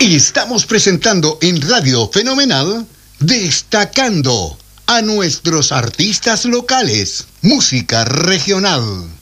Estamos presentando en Radio Fenomenal, destacando a nuestros artistas locales, música regional.